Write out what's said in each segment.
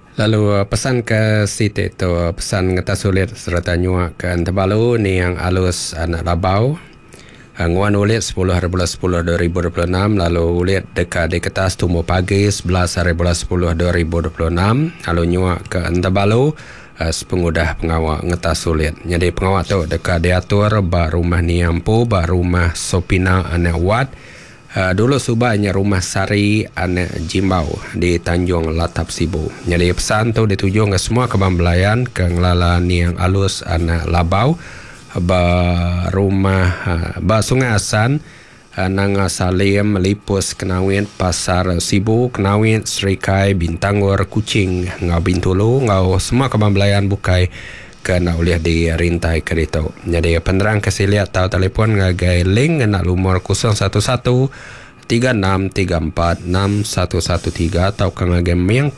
Lalu pesan ke Siti tu pesan ngata sulit serta nyuak ke Antabalu ni yang alus anak labau. Nguan ulit 10/10/2026 lalu ulit dekat di kertas tumbuh pagi 11/10/2026 lalu nyuak ke Antabalu pengudah pengawak ngata sulit. Jadi pengawak tu dekat diatur ba rumah Niampu ba rumah Sopina anak Wat. Dulu subahnya rumah Sari anak Jimbau di Tanjung Latap Sibu. Jadi pesan tu dituju ke semua kebambelayan ke ngelala ni yang alus anak labau ba rumah ba Sungai Asan Nanga Salim Lipus Kenawin Pasar Sibu Kenawin Serikai Bintangor Kucing ngau Bintulu ngau semua kebambelayan bukai kena oleh di rintai kereta. Jadi penerang kesiliat tahu telefon ngagai link nak lumur 011-3634-6113 atau ngagai miang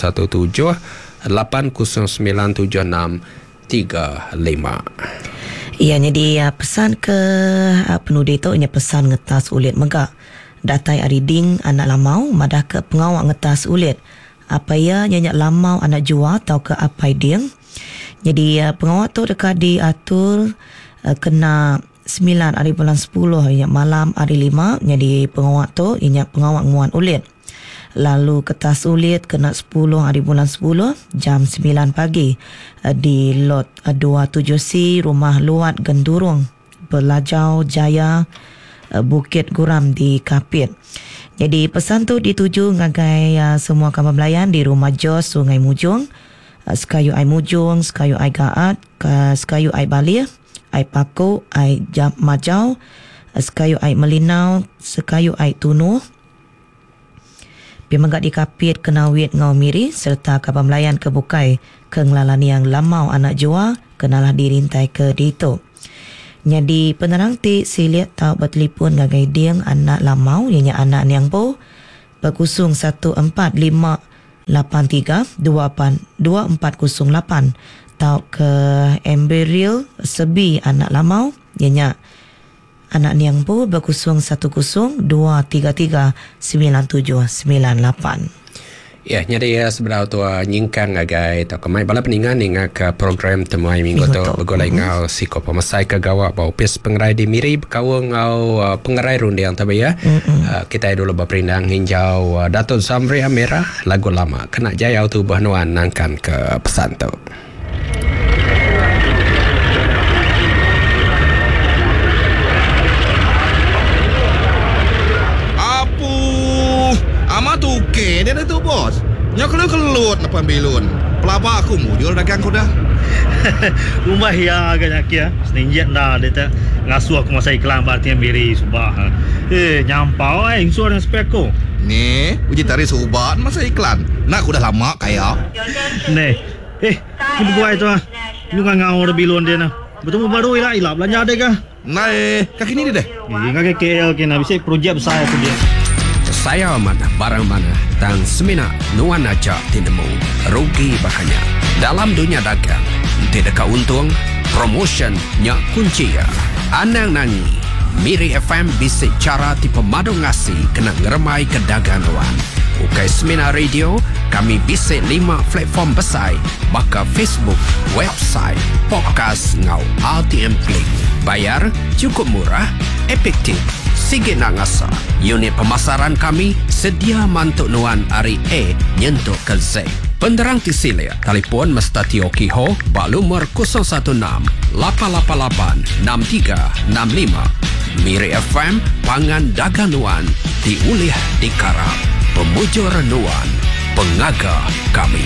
017-8097-65. Ya, jadi pesan ke penudi tu ini pesan ngetas ulit megak datai ariding anak lamau madah ke pengawak ngetas ulit apa ya nyanyak lamau anak jua atau ke apa ding. Jadi pengawak tu dekat diatur kena 9 hari bulan 10 inyak malam hari 5. Jadi pengawak tu inyak pengawak nguan ulit. Lalu kertas ulit kena 10 hari bulan 10 jam 9 pagi di lot 27C Rumah Luat Gendurung Belajau Jaya Bukit Guram di Kapit. Jadi pesan tu dituju ngagai semua kebambelayan di Rumah Jos Sungai Mujung, Sekayu Ai Mujung, Sekayu Ai Gaat, Sekayu Ai Balir, Ai Paku, Ai Majau, Sekayu Ai Melinau, Sekayu Ai Tunuh, Pemegak di Kapit Kenawit Ngau Miri serta Kapal Melayan ke Bukai ke ngelalan yang lamau anak jua kenalah dirintai ke dito. Jadi penerang ti silit tau bertelefon ngagai diang anak lamau ianya anak niang po berkusung 145832424008 tau ke Emberil Sebi anak lamau ianya anak niang po berkusung 1023399798. Ya, jadi sebenarnya tu nyingkang agai tak kemai bala peningan ingat ke program temuai minggu tu begolai ngau siko pemasai ke gawak bau pis pengerai di Miri berkawang ngau pengerai rundiang tapi ya. Kita dulu berperindang hinjau Datuk Zamri Amira lagu lama kena jaya tu bahnuan nangkan ke pesan tu. Ama tu ke dia tu bos. Nya kelut napa belun. Pelaba aku mujur dagang kau dah. Rumah ya agak ya. Seninjak dah dia tak ngasuh aku masa iklan berarti Miri subah. Nyampau insur dan speko. Ni, uji tarik subat masa iklan. Nak aku dah lama kaya. Ni. Ni buat itu ah. Ni kan ngau dah bilun dia nah. Betul baru ila belanja ada kah? Nah, kaki ni deh. Ngak KL kena bisa projek besar tu dia. Saya mana barang mana dan semina nuan aja tinemu rugi bahanya dalam dunia dagang tidak keuntung promotion nya kunci ya anang nangi Miri FM bisik cara tipe madu ngasi kena ngeremai ke dagangan ukai semina radio kami bisik 5 platform besar baka Facebook website podcast ngau RTM Play bayar cukup murah efektif Sigit nak ngasa. Unit pemasaran kami sedia mantuk nuan hari A nyentuk ke Z. Penderang tisilia, telefon Mestati Okiho, bak lumur 016-888-6365. Miri FM, pangan dagang nuan, diulih dikarang. Pemujur nuan, pengaga kami.